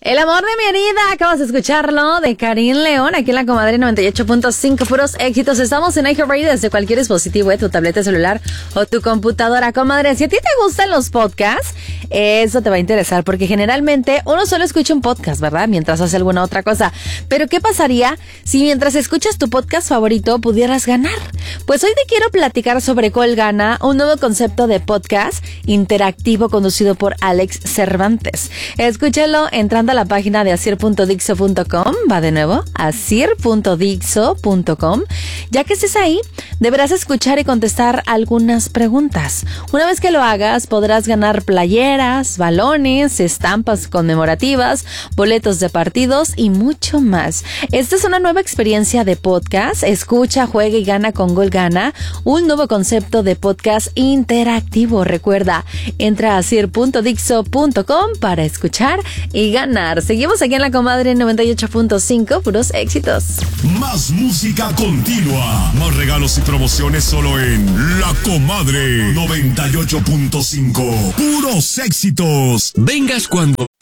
El amor de mi herida, acabas de escucharlo, de Karin León, aquí en la Comadre 98.5, puros éxitos. Estamos en iHeartRadio desde cualquier dispositivo, tu tableta celular o tu computadora. Comadre, si a ti te gustan los podcasts, eso te va a interesar, porque generalmente uno solo escucha un podcast, ¿verdad? Mientras hace alguna otra cosa. Pero ¿qué pasaría si mientras escuchas tu podcast favorito pudieras ganar? Pues hoy te quiero platicar sobre Colgana, un nuevo concepto de podcast interactivo conducido por Alex Cervantes. Escúchalo entrando a la página de asir.dixo.com, va de nuevo, asir.dixo.com. Ya que estés ahí, deberás escuchar y contestar algunas preguntas. Una vez que lo hagas, podrás ganar playeras, balones, estampas conmemorativas, boletos de partidos y mucho más. Esta es una nueva experiencia de podcast. Escucha, juega y gana con Colgana, un nuevo concepto de podcast interactivo. Recuerda, entra a asir.dixo.com para escuchar y ganar. Seguimos aquí en la Comadre 98.5, puros éxitos. Más música continua, más regalos y promociones solo en La Comadre 98.5, puros éxitos. Vengas cuando